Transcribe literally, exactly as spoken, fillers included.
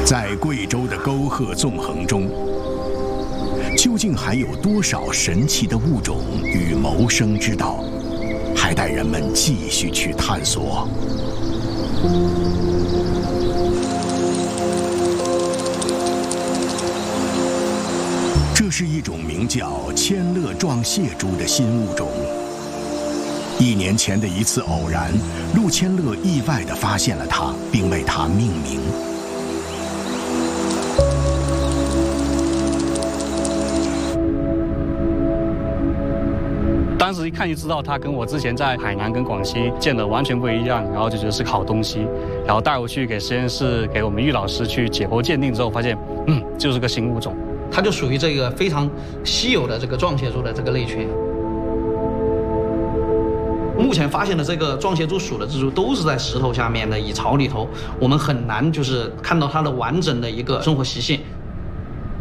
在贵州的沟壑纵横中，究竟还有多少神奇的物种与谋生之道，还待人们继续去探索。这是一种名叫千乐状蟹蛛的新物种。一年前的一次偶然，陆千乐意外地发现了它，并为它命名。 当时一看就知道，它跟我之前在海南跟广西见的完全不一样，然后就觉得是个好东西，然后带回去给实验室给我们玉老师去解剖鉴定之后，发现，嗯，就是个新物种。 它就属于这个非常稀有的这个状蟹蛛的这个类群。目前发现的这个状蟹蛛属的蜘蛛都是在石头下面的蚁巢里头，我们很难就是看到它的完整的一个生活习性。